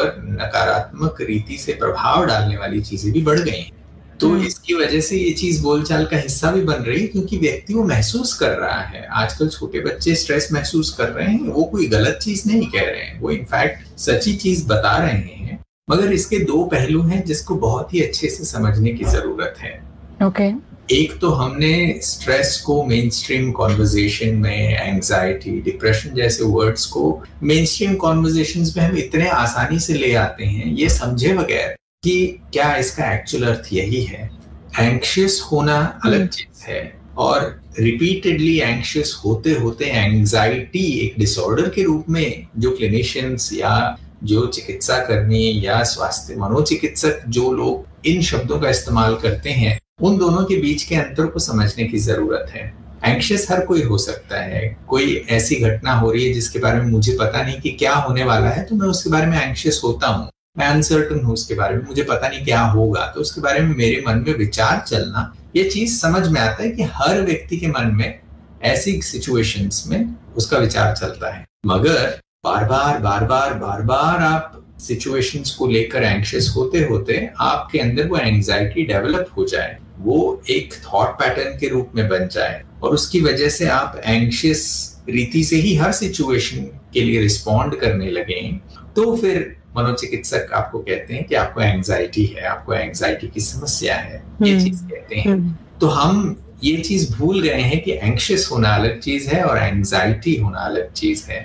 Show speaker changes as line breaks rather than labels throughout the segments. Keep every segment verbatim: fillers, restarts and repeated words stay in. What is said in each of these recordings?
पर नकारात्मक रीति से प्रभाव डालने वाली चीजें भी बढ़ गई हैं। तो इसकी वजह से ये चीज बोलचाल का हिस्सा भी बन रही है, क्योंकि व्यक्ति वो महसूस कर रहा है। आजकल छोटे बच्चे स्ट्रेस महसूस कर रहे हैं, वो कोई गलत चीज नहीं कह रहे हैं, वो इनफैक्ट सच्ची चीज बता रहे हैं। मगर इसके दो पहलू हैं जिसको बहुत ही अच्छे से समझने की जरूरत है।
Okay okay.
एक तो हमने स्ट्रेस को मेन स्ट्रीम कॉन्वर्जेशन में, एंजाइटी, डिप्रेशन जैसे वर्ड्स को मेन स्ट्रीम कॉन्वर्जेशंस में हम इतने आसानी से ले आते हैं, ये समझे बगैर कि क्या इसका एक्चुअल अर्थ यही है। एंग्शियस होना अलग चीज है, और रिपीटेडली एंग्शियस होते होते एंजाइटी एक डिसऑर्डर के रूप में जो क्लिनिशियंस या जो चिकित्सा कर्मी या स्वास्थ्य मनोचिकित्सक जो लोग इन शब्दों का इस्तेमाल करते हैं, उन दोनों के बीच के अंतर को समझने की जरूरत है। एंग्शियस हर कोई हो सकता है। कोई ऐसी घटना हो रही है जिसके बारे में मुझे पता नहीं कि क्या होने वाला है, तो मैं उसके बारे में एंग्शियस होता हूँ। मैं अनसर्टन हूँ उसके बारे में, मुझे पता नहीं क्या होगा, तो उसके बारे में मेरे मन में विचार चलना, ये चीज समझ में आता है कि हर व्यक्ति के मन में ऐसी सिचुएशंस में उसका विचार चलता है। मगर बार बार बार बार बार बार आप सिचुएशंस को लेकर एंग्शियस होते होते आपके अंदर वो एंजाइटी डेवलप हो जाए, वो एक थॉट पैटर्न के रूप में बन जाए, और उसकी वजह से आप एंग्शियस रीति से ही हर सिचुएशन के लिए रिस्पॉन्ड करने लगे, तो फिर मनोचिकित्सक आपको कहते हैं कि आपको एंजाइटी है, आपको एंजाइटी की समस्या है, ये चीज कहते हैं। तो हम ये चीज भूल गए हैं कि एंग्शियस होना अलग चीज है और एंजाइटी होना अलग चीज है।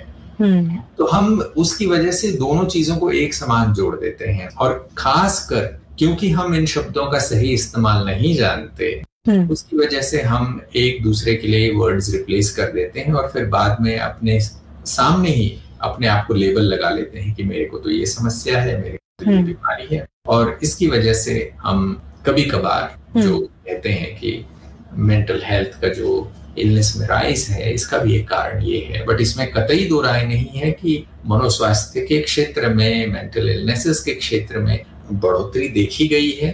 तो हम उसकी वजह से दोनों चीजों को एक समान जोड़ देते हैं, और खासकर क्योंकि हम इन शब्दों का सही इस्तेमाल नहीं जानते, उसकी वजह से हम एक दूसरे के लिए वर्ड्स रिप्लेस कर देते हैं, और फिर बाद में अपने सामने ही अपने आप को लेबल लगा लेते हैं कि मेरे को तो ये समस्या है, मेरे को तो ये बीमारी है। और इसकी वजह से हम कभी कभार जो कहते हैं कि मेंटल हेल्थ का जो इलनेस में राइज है, इसका भी एक कारण ये है। बट इसमें कतई दो राय नहीं है कि मनोस्वास्थ्य के क्षेत्र में, मेंटल इलनेसेस के क्षेत्र में बढ़ोतरी देखी गई है,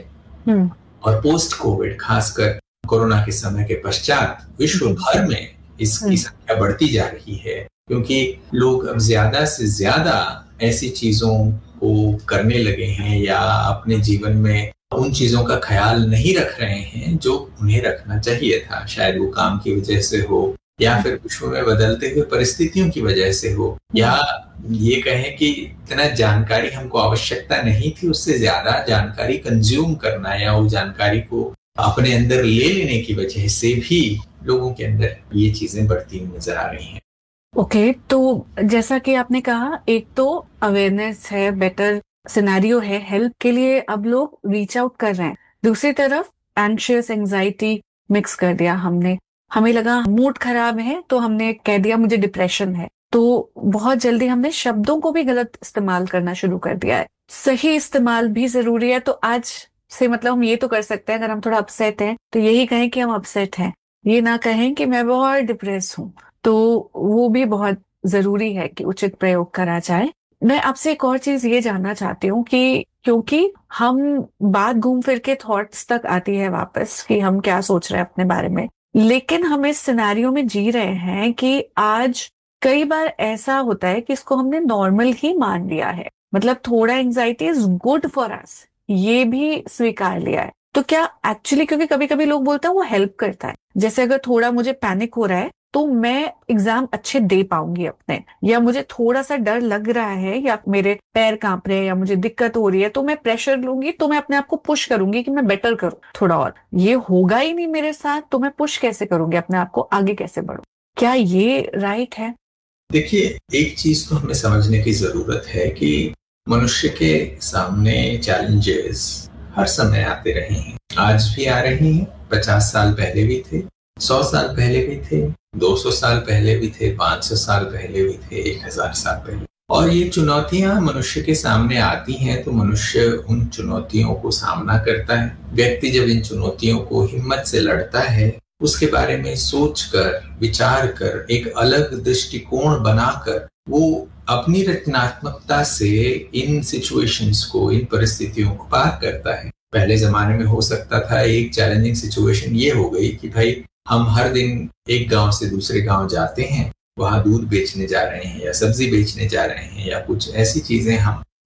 और पोस्ट कोविड, खासकर कोरोना के समय के पश्चात विश्व भर में इसकी संख्या बढ़ती जा रही है, क्योंकि लोग अब ज्यादा से ज्यादा ऐसी चीजों को करने लगे हैं या अपने जीवन में उन चीजों का ख्याल नहीं रख रहे हैं जो उन्हें रखना चाहिए था। शायद वो काम की वजह से हो, या फिर विश्व में बदलते हुए परिस्थितियों की वजह से हो, या ये कहें कि इतना जानकारी हमको आवश्यकता नहीं थी, उससे ज्यादा जानकारी कंज्यूम करना या वो जानकारी को अपने अंदर ले लेने की वजह से भी लोगों के अंदर ये चीजें बढ़ती हुई नजर आ रही हैं।
ओके okay, तो जैसा कि आपने कहा, एक तो अवेयरनेस है, बेटर सिनेरियो है, हेल्प के लिए अब लोग रीच आउट कर रहे हैं। दूसरी तरफ एंग्शियस, एंजाइटी मिक्स कर दिया हमने। हमें लगा मूड खराब है तो हमने कह दिया मुझे डिप्रेशन है, तो बहुत जल्दी हमने शब्दों को भी गलत इस्तेमाल करना शुरू कर दिया है। सही इस्तेमाल भी जरूरी है। तो आज से मतलब हम ये तो कर सकते हैं, अगर हम थोड़ा अपसेट हैं तो यही कहें कि हम अपसेट हैं, ये ना कहें कि मैं बहुत डिप्रेस हूँ। तो वो भी बहुत जरूरी है कि उचित प्रयोग करा जाए। मैं आपसे एक और चीज ये जानना चाहती हूँ कि क्योंकि हम बात घूम फिर के थॉट्स तक आती है वापस कि हम क्या सोच रहे हैं अपने बारे में, लेकिन हम इस सिनेरियो में जी रहे हैं कि आज कई बार ऐसा होता है कि इसको हमने नॉर्मल ही मान लिया है। मतलब थोड़ा anxiety is good for us, ये भी स्वीकार लिया है। तो क्या एक्चुअली, क्योंकि कभी कभी लोग बोलते हैं वो हेल्प करता है, जैसे अगर थोड़ा मुझे पैनिक हो रहा है तो मैं एग्जाम अच्छे दे पाऊंगी अपने, या मुझे थोड़ा सा डर लग रहा है या मेरे पैर कांप रहे हैं या मुझे दिक्कत हो रही है तो मैं प्रेशर लूंगी, तो मैं अपने आप को पुश करूंगी कि मैं बेटर करूं थोड़ा और। ये होगा ही नहीं मेरे साथ तो मैं पुश कैसे करूंगी अपने आप को, आगे कैसे बढ़ूं? क्या ये राइट है?
देखिए, एक चीज तो हमें समझने की जरूरत है कि मनुष्य के सामने चैलेंजेस हर समय आते रहे हैं, आज भी आ रहे हैं, पचास साल पहले भी थे, सौ साल पहले भी थे, दो सौ साल पहले भी थे, पांच सौ साल पहले भी थे, एक हजार साल पहले। और ये चुनौतियां मनुष्य के सामने आती हैं तो मनुष्य उन चुनौतियों को सामना करता है। व्यक्ति जब इन चुनौतियों को हिम्मत से लड़ता है, उसके बारे में सोचकर, विचार कर, एक अलग दृष्टिकोण बनाकर वो अपनी रचनात्मकता से इन सिचुएशंस को, इन परिस्थितियों को पार करता है। पहले जमाने में हो सकता था एक चैलेंजिंग सिचुएशन ये हो गई कि भाई हम हर दिन एक गांव से दूसरे गांव जाते हैं, वहां दूध बेचने जा रहे हैं या सब्जी बेचने जा रहे हैं या कुछ ऐसी चीजें हम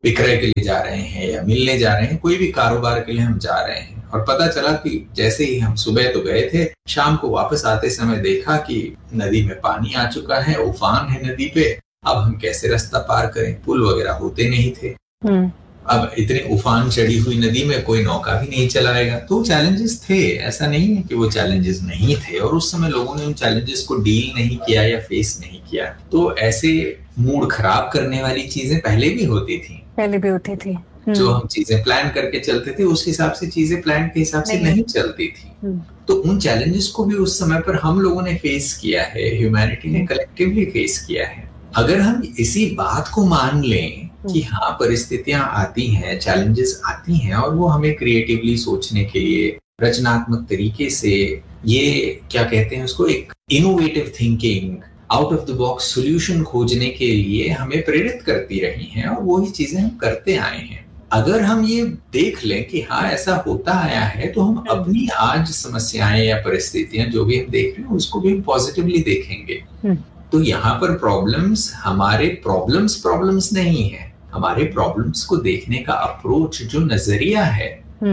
विक्रय के लिए जा रहे हैं या मिलने जा रहे हैं, कोई भी कारोबार के लिए हम जा रहे हैं, और पता चला कि जैसे ही हम सुबह तो गए थे, शाम को वापस आते समय देखा कि नदी में पानी आ चुका है, उफान है नदी पे, अब हम कैसे रास्ता पार करें, पुल वगैरह होते नहीं थे। अब इतने उफान चढ़ी हुई नदी में कोई नौका भी नहीं चलाएगा। तो चैलेंजेस थे, ऐसा नहीं है कि वो चैलेंजेस नहीं थे, और उस समय लोगों ने उन चैलेंजेस को डील नहीं किया या फेस नहीं किया। तो ऐसे मूड खराब करने वाली चीजें पहले भी होती थी
पहले भी होती थी
जो हम चीजें प्लान करके चलते थे, उस हिसाब से चीजें प्लान के हिसाब से नहीं चलती थी। तो उन चैलेंजेस को भी उस समय पर हम लोगों ने फेस किया है, ह्यूमैनिटी ने कलेक्टिवली फेस किया है। अगर हम इसी बात को मान लें कि हाँ, परिस्थितियां आती हैं, चैलेंजेस आती हैं, और वो हमें क्रिएटिवली सोचने के लिए, रचनात्मक तरीके से, ये क्या कहते हैं उसको, एक innovative thinking, out of the box solution खोजने के लिए हमें प्रेरित करती रही हैं, और वही चीजें हम करते आए हैं। अगर हम ये देख लें कि हाँ ऐसा होता आया है, तो हम अपनी आज समस्याएं या परिस्थितियां जो भी हम देख रहे हैं उसको भी पॉजिटिवली देखेंगे। तो यहाँ पर प्रॉब्लम्स हमारे प्रॉब्लम्स प्रॉब्लम्स नहीं है, हमारे प्रॉब्लम्स को देखने का अप्रोच, जो नजरिया है,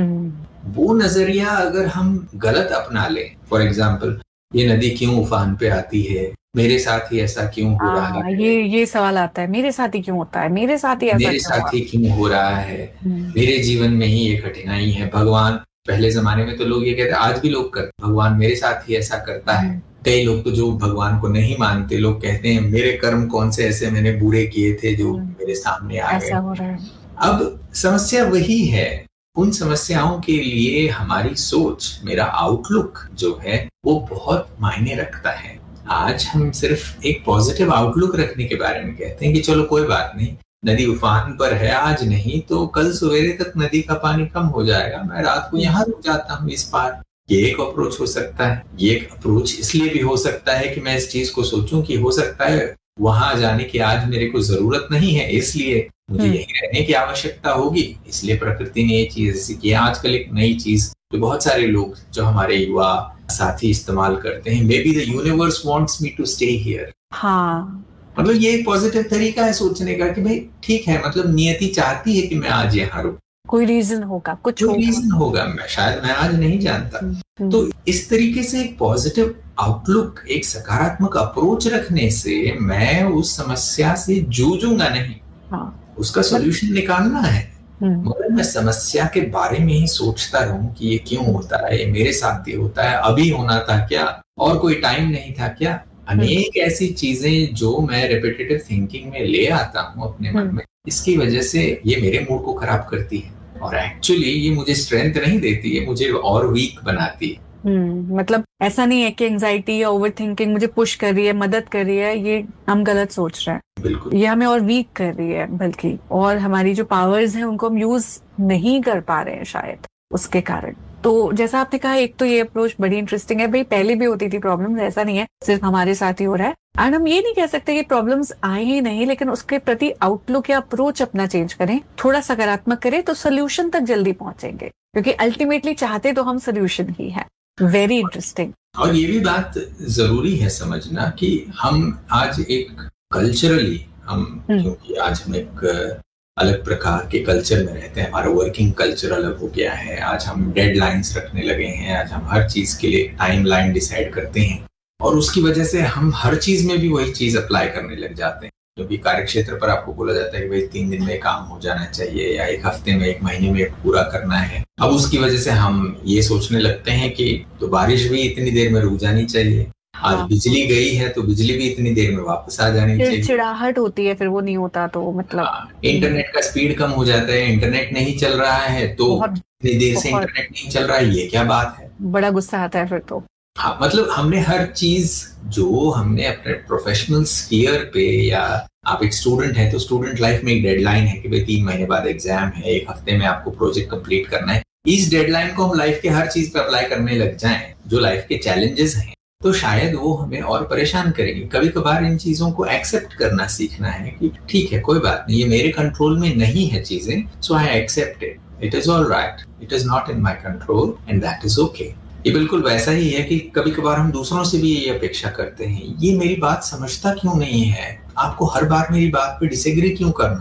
वो नजरिया अगर हम गलत अपना लें, फॉर एग्जाम्पल ये नदी क्यों उफान पे आती है, मेरे साथ ही ऐसा क्यों हो रहा है,
ये ये सवाल आता है, मेरे साथ ही क्यों होता है, मेरे साथ ही ऐसा
मेरे साथ ही क्यों हो रहा है, मेरे जीवन में ही ये कठिनाई है, भगवान, पहले जमाने में तो लोग ये कहते, आज भी लोग करते, भगवान मेरे साथ ही ऐसा करता है। कई लोग तो जो भगवान को नहीं मानते, लोग कहते हैं मेरे कर्म कौन से ऐसे मैंने बुरे किए थे जो मेरे सामने आ गए। अब समस्या वही है, उन समस्याओं के लिए हमारी सोच, मेरा आउटलुक जो है वो बहुत मायने रखता है। आज हम सिर्फ एक पॉजिटिव आउटलुक रखने के बारे में कहते हैं कि चलो कोई बात नहीं, नदी उफान पर है, आज नहीं तो कल सवेरे तक नदी का पानी कम हो जाएगा, मैं रात को यहाँ रुक जाता हूँ इस पार। ये एक अप्रोच हो सकता है। ये एक अप्रोच इसलिए भी हो सकता है कि मैं इस चीज को सोचूं कि हो सकता है वहां जाने की आज मेरे को जरूरत नहीं है, इसलिए मुझे यहीं रहने की आवश्यकता होगी, इसलिए प्रकृति ने ये चीज ऐसी की। आजकल एक नई चीज जो बहुत सारे लोग, जो हमारे युवा साथी इस्तेमाल करते हैं, may be the universe wants me to stay here.
हाँ,
मतलब ये एक पॉजिटिव तरीका है सोचने का कि भाई ठीक है, मतलब नियति चाहती है कि मैं आज यहाँ रुकूं,
कोई रीजन होगा, कुछ
कोई रीजन होगा, मैं शायद मैं आज नहीं जानता। तो इस तरीके से एक पॉजिटिव आउटलुक, एक सकारात्मक अप्रोच रखने से मैं उस समस्या से जूझूंगा नहीं। हाँ, उसका सॉल्यूशन निकालना है, मगर मैं समस्या के बारे में ही सोचता रहूं कि ये क्यों होता है, ये मेरे साथ ही होता है, अभी होना था क्या, और कोई टाइम नहीं था क्या। अनेक ऐसी चीजें जो मैं रिपीटेटिव थिंकिंग में ले आता हूँ अपने मन में, इसकी वजह से ये मेरे मूड को खराब करती है, और एक्चुअली ये मुझे स्ट्रेंथ नहीं देती है, मुझे और वीक बनाती है।
हम्म मतलब ऐसा नहीं है कि एंजाइटी या ओवर थिंकिंग मुझे पुश कर रही है, मदद कर रही है, ये हम गलत सोच रहे हैं।
बिल्कुल,
ये हमें और वीक कर रही है, बल्कि और हमारी जो पावर्स हैं उनको हम यूज नहीं कर पा रहे हैं शायद उसके कारण। तो जैसा आपने कहा, एक तो ये अप्रोच बड़ी इंटरेस्टिंग है, भाई पहले भी होती थी प्रॉब्लम्स, ऐसा नहीं है सिर्फ हमारे साथ ही हो रहा है। एंड हम ये नहीं कह सकते कि प्रॉब्लम्स आए ही नहीं, लेकिन उसके प्रति आउटलुक या अप्रोच अपना चेंज करें, थोड़ा सकारात्मक करें, तो सोल्यूशन तक जल्दी पहुंचेंगे, क्योंकि अल्टीमेटली चाहते तो हम सोल्यूशन ही है। Very interesting.
और ये भी बात जरूरी है समझना कि हम आज एक कल्चरली, हम क्योंकि आज हम एक अलग प्रकार के कल्चर में रहते हैं, हमारा वर्किंग कल्चर अलग हो गया है, आज हम डेडलाइंस रखने लगे हैं, आज हम हर चीज के लिए टाइम लाइन डिसाइड करते हैं, और उसकी वजह से हम हर चीज में भी वही चीज अप्लाई करने लग जाते हैं। क्योंकि कार्य क्षेत्र पर आपको बोला जाता है कि भाई तीन दिन में काम हो जाना चाहिए, या एक हफ्ते में, एक महीने में पूरा करना है। अब उसकी वजह से हम ये सोचने लगते हैं कि तो बारिश भी इतनी देर में रुक जानी चाहिए, आज हाँ। बिजली गई है तो बिजली भी इतनी देर में वापस आ जानी चाहिए।
चिड़चिड़ाहट होती है, फिर वो नहीं होता तो मतलब
हाँ, इंटरनेट का स्पीड कम हो जाता है, इंटरनेट नहीं चल रहा है तो इतनी देर से इंटरनेट नहीं चल रहा है, ये क्या बात है,
बड़ा गुस्सा आता है फिर तो।
हाँ, मतलब हमने हर चीज जो हमने अपने प्रोफेशनल स्फीयर पे, या आप एक स्टूडेंट है तो स्टूडेंट लाइफ में एक डेडलाइन है कि भाई तीन महीने बाद एग्जाम है, एक हफ्ते में आपको प्रोजेक्ट कंप्लीट करना है। इस डेडलाइन को हम लाइफ के हर चीज पे अप्लाई करने लग जाएं, जो लाइफ के चैलेंजेस हैं, तो शायद वो हमें और परेशान करेंगे। कभी कभार इन चीजों को एक्सेप्ट करना सीखना है कि ठीक है, कोई बात नहीं, ये मेरे कंट्रोल में नहीं है चीजें, सो I accept it, it is all right, it is not in my control and that is okay. ये बिल्कुल वैसा ही है कि कभी कभार हम दूसरों से भी ये अपेक्षा करते हैं, ये मेरी बात समझता क्यों नहीं है, आपको हर बार मेरी बात पे डिसएग्री क्यों करना है,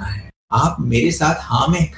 आप मेरे साथ हाँ में